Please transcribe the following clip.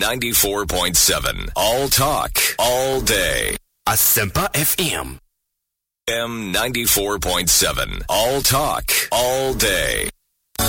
94.7. All talk, all day. Asempa FM. M94.7. All talk, all day.